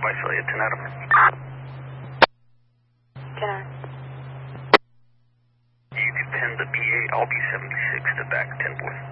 Visalia, 10 Adam. 10 Adam. You can pin the B8, I'll be 76 to back 10 4.